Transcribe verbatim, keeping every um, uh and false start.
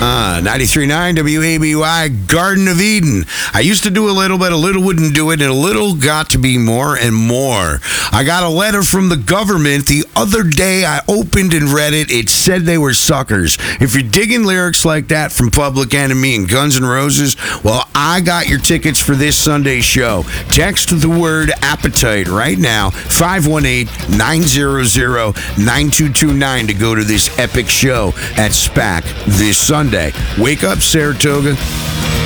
Uh, ninety-three point nine W A B Y, Garden of Eden. I used to do a little, but a little wouldn't do it, and a little got to be more and more. I got a letter from the government the other day. I opened and read it. It said they were suckers. If you're digging lyrics like that from Public Enemy and Guns N' Roses, well, I got your tickets for this Sunday's show. Text the word appetite right now, five one eight, nine zero zero, nine two two nine to go to this epic show at SPAC this Sunday. Wake up, Saratoga.